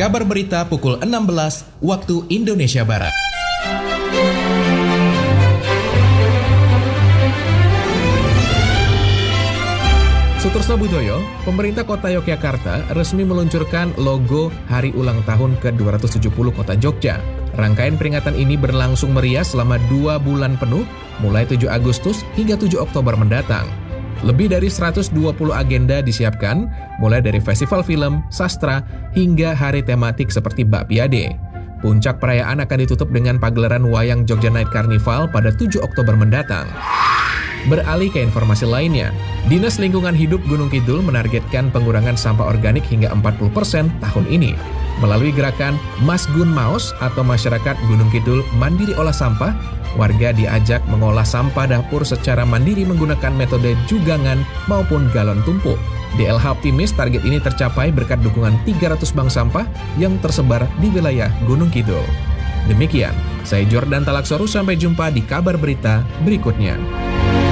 Kabar Berita pukul 16 waktu Indonesia Barat. Sutorsno Budoyo, pemerintah kota Yogyakarta resmi meluncurkan logo Hari Ulang Tahun ke-270 Kota Jogja. Rangkaian peringatan ini berlangsung meriah selama 2 bulan penuh, mulai 7 Agustus hingga 7 Oktober mendatang. Lebih dari 120 agenda disiapkan, mulai dari festival film, sastra, hingga hari tematik seperti Bakpiade. Puncak perayaan akan ditutup dengan pagelaran Wayang Jogja Night Carnival pada 7 Oktober mendatang. Beralih ke informasi lainnya, Dinas Lingkungan Hidup Gunung Kidul menargetkan pengurangan sampah organik hingga 40% tahun ini. Melalui gerakan Masgun Maos atau Masyarakat Gunung Kidul Mandiri Olah Sampah, warga diajak mengolah sampah dapur secara mandiri menggunakan metode jugangan maupun galon tumpuk. DLH optimis target ini tercapai berkat dukungan 300 bank sampah yang tersebar di wilayah Gunung Kidul. Demikian, saya Jordan Talaksoru, sampai jumpa di kabar berita berikutnya.